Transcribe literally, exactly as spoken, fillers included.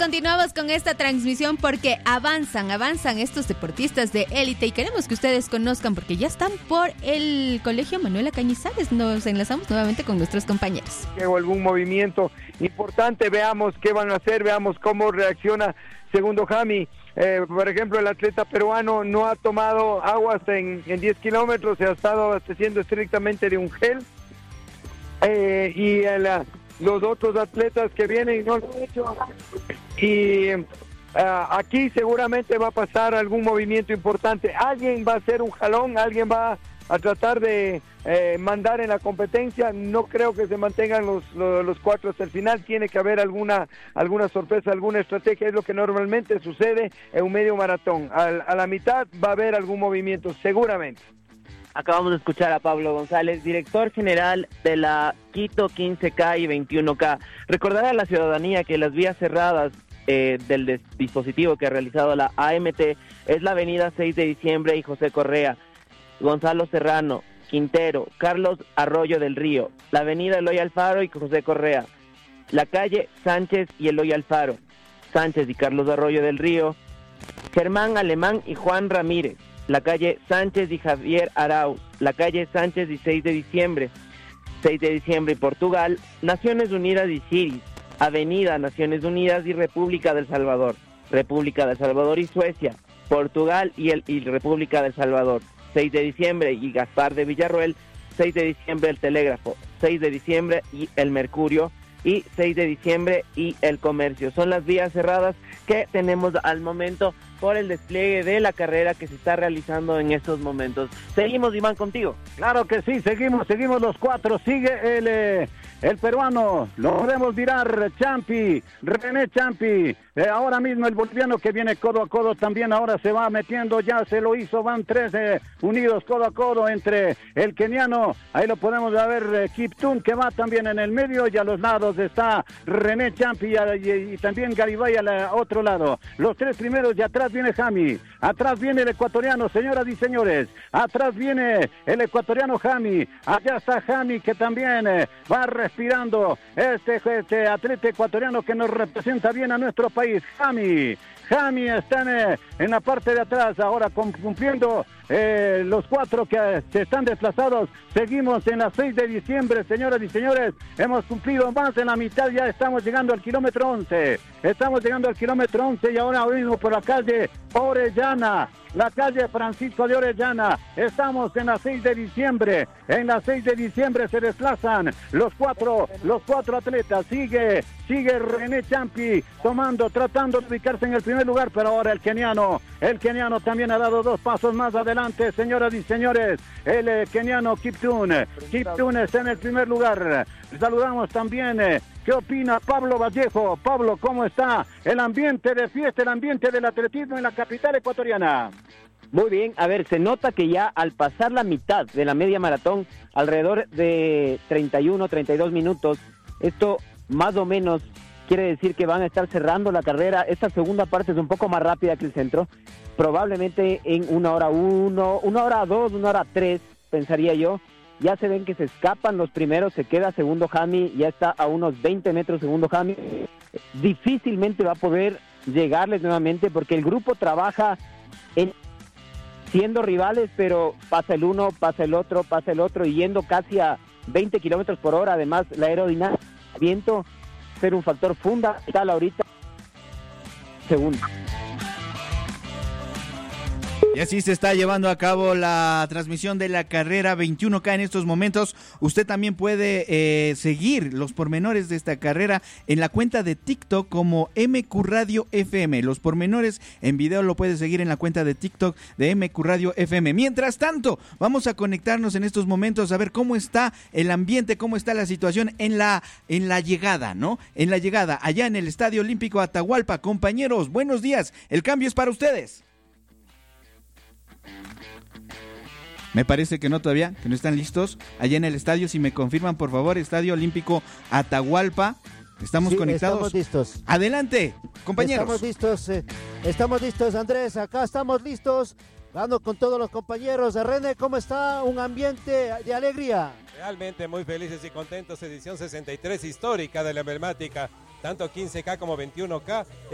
continuamos con esta transmisión porque avanzan, avanzan estos deportistas de élite y queremos que ustedes conozcan porque ya están por el Colegio Manuela Cañizares. Nos enlazamos nuevamente con nuestros compañeros. O algún movimiento importante, veamos qué van a hacer, veamos cómo reacciona Segundo Jami. Eh, por ejemplo, el atleta peruano no ha tomado agua hasta en, en diez kilómetros, se ha estado abasteciendo estrictamente de un gel. Eh, y el, los otros atletas que vienen no lo han hecho. Y uh, aquí seguramente va a pasar algún movimiento importante. Alguien va a hacer un jalón, alguien va a tratar de eh, mandar en la competencia. No creo que se mantengan los, los, los cuatro hasta el final. Tiene que haber alguna alguna sorpresa, alguna estrategia. Es lo que normalmente sucede en un medio maratón. Al, a la mitad va a haber algún movimiento, seguramente. Acabamos de escuchar a Pablo González, director general de la Quito quince K y veintiuno K. Recordar a la ciudadanía que las vías cerradas eh, del des- dispositivo que ha realizado la A M T es la avenida seis de diciembre y José Correa, Gonzalo Serrano, Quintero, Carlos Arroyo del Río, la avenida Eloy Alfaro y José Correa, la calle Sánchez y Eloy Alfaro, Sánchez y Carlos Arroyo del Río, Germán Alemán y Juan Ramírez, la calle Sánchez y Javier Arauz, la calle Sánchez y seis de diciembre, seis de diciembre y Portugal, Naciones Unidas y Siris, avenida Naciones Unidas y República del Salvador, República del Salvador y Suecia, Portugal y, el, y República del Salvador, seis de diciembre y Gaspar de Villarroel, seis de diciembre el Telégrafo, seis de diciembre y el Mercurio y seis de diciembre y el Comercio. Son las vías cerradas que tenemos al momento por el despliegue de la carrera que se está realizando en estos momentos. Seguimos, Iván, contigo. Claro que sí, seguimos, seguimos los cuatro. Sigue el, eh, el peruano, lo podemos mirar, Champi, René Champi. Eh, ahora mismo el boliviano que viene codo a codo también ahora se va metiendo, ya se lo hizo, van tres eh, unidos codo a codo entre el keniano, ahí lo podemos ver, eh, Kiptun que va también en el medio y a los lados está René Champi y, y, y también Garibay al eh, otro lado. Los tres primeros y atrás viene Jami, atrás viene el ecuatoriano, señoras y señores, atrás viene el ecuatoriano Jami, allá está Jami que también eh, va respirando, este, este atleta ecuatoriano que nos representa bien a nuestro país. Jami, Jami está en, en la parte de atrás, ahora cumpliendo eh, los cuatro que eh, se están desplazados. Seguimos en la seis de diciembre, señoras y señores, hemos cumplido más en la mitad, ya estamos llegando al kilómetro once, estamos llegando al kilómetro once y ahora mismo por la calle Orellana, la calle Francisco de Orellana, estamos en la seis de diciembre, en la seis de diciembre se desplazan los cuatro, los cuatro atletas, sigue, sigue René Champi tomando, tratando de ubicarse en el primer lugar, pero ahora el keniano, el keniano también ha dado dos pasos más adelante, señoras y señores, el eh, keniano Kiptun, Kiptun está en el primer lugar. Saludamos también, eh, ¿qué opina Pablo Vallejo? Pablo, ¿cómo está el ambiente de fiesta, el ambiente del atletismo en la capital ecuatoriana? Muy bien, a ver, se nota que ya al pasar la mitad de la media maratón, alrededor de treinta y uno, treinta y dos minutos, esto más o menos quiere decir que van a estar cerrando la carrera. Esta segunda parte es un poco más rápida que el centro, probablemente en una hora uno, una hora dos, una hora tres, pensaría yo. Ya se ven que se escapan los primeros, se queda segundo Jami, ya está a unos veinte metros segundo Jami. Difícilmente va a poder llegarles nuevamente porque el grupo trabaja en, siendo rivales, pero pasa el uno, pasa el otro, pasa el otro, y yendo casi a veinte kilómetros por hora. Además, la aerodinámica, viento, ser un factor fundamental ahorita. Segundo. Y así se está llevando a cabo la transmisión de la carrera veintiuno K en estos momentos. Usted también puede eh, seguir los pormenores de esta carrera en la cuenta de TikTok como M Q Radio F M. Los pormenores en video lo puede seguir en la cuenta de TikTok de M Q Radio F M. Mientras tanto, vamos a conectarnos en estos momentos a ver cómo está el ambiente, cómo está la situación en la, en la llegada, ¿no? En la llegada, allá en el Estadio Olímpico Atahualpa. Compañeros, buenos días. El cambio es para ustedes. Me parece que no todavía, que no están listos. Allá en el estadio, si me confirman, por favor, Estadio Olímpico Atahualpa. Estamos sí, conectados. Estamos listos. Adelante, compañeros. Estamos listos, eh, estamos listos, Andrés. Acá estamos listos. Dando con todos los compañeros. René, ¿cómo está? Un ambiente de alegría. Realmente muy felices y contentos. Edición sesenta y tres histórica de la emblemática, tanto quince K como veintiuno K.